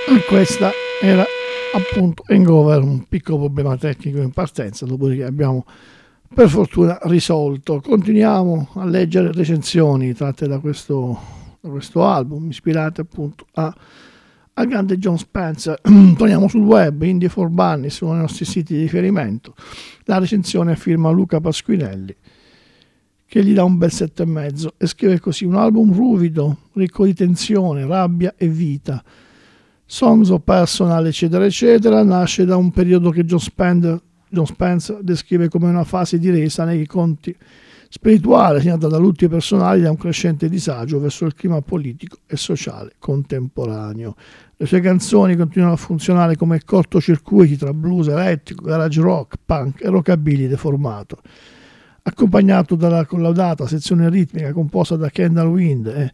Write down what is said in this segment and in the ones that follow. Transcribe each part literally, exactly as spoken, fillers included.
Questa era appunto Hangover, un piccolo problema tecnico in partenza, dopodiché abbiamo per fortuna risolto. Continuiamo a leggere recensioni tratte da questo, da questo album, ispirate appunto a, a grande Jon Spencer. Torniamo sul web, Indie for Bunnies, uno dei nostri siti di riferimento. La recensione firma Luca Pasquinelli, che gli dà un bel sette e mezzo e scrive così: un album ruvido, ricco di tensione, rabbia e vita. Songs of Personal eccetera eccetera, nasce da un periodo che Jon Spencer, Jon Spencer descrive come una fase di resa nei conti spirituale, segnata da lutti personali e da un crescente disagio verso il clima politico e sociale contemporaneo. Le sue canzoni continuano a funzionare come cortocircuiti tra blues elettrico, garage rock, punk e rockabilly deformato. Accompagnato dalla collaudata sezione ritmica composta da Kendall Wind e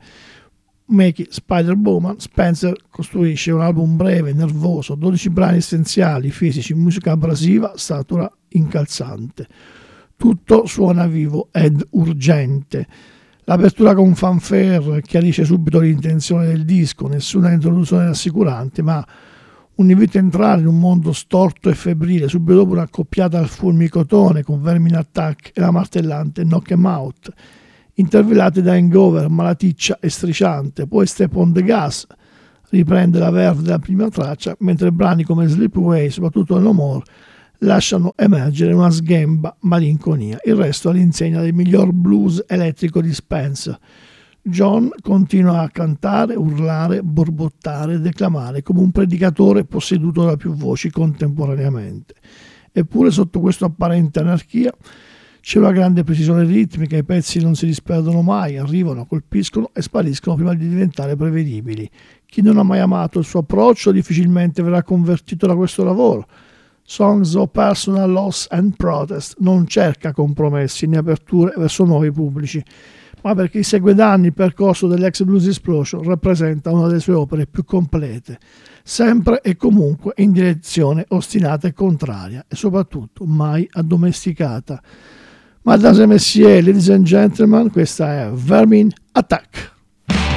Make Spider-Woman, Spencer costruisce un album breve, nervoso, dodici brani essenziali, fisici, musica abrasiva, statura incalzante. Tutto suona vivo ed urgente. L'apertura con fanfare chiarisce subito l'intenzione del disco, nessuna introduzione rassicurante, ma un invito a entrare in un mondo storto e febbrile, subito dopo un'accoppiata al fulmicotone con Vermin Attack e la martellante Knock 'em Out, intervellate da Hangover, malaticcia e strisciante. Poi Step on the Gas riprende la verve della prima traccia, mentre brani come Sleepaway, soprattutto No More, lasciano emergere una sghemba malinconia. Il resto all'insegna del miglior blues elettrico di Spencer. John continua a cantare, urlare, borbottare, declamare come un predicatore posseduto da più voci contemporaneamente. Eppure sotto questa apparente anarchia c'è una grande precisione ritmica, i pezzi non si disperdono mai, arrivano, colpiscono e spariscono prima di diventare prevedibili. Chi non ha mai amato il suo approccio difficilmente verrà convertito da questo lavoro. Songs of Personal Loss and Protest non cerca compromessi né aperture verso nuovi pubblici, ma per chi segue da anni il percorso dell'ex Blues Explosion rappresenta una delle sue opere più complete, sempre e comunque in direzione ostinata e contraria, e soprattutto mai addomesticata. Madame et Messieurs, ladies and gentlemen, questa è Vermin Attack.